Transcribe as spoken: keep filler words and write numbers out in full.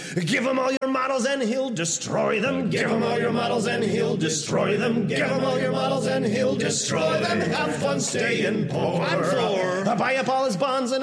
Give him all your models and he'll destroy them. Give him all your models and he'll destroy them. Give him all your models and he'll destroy them. Have fun staying poor. I'm for. Buy up all his bonds and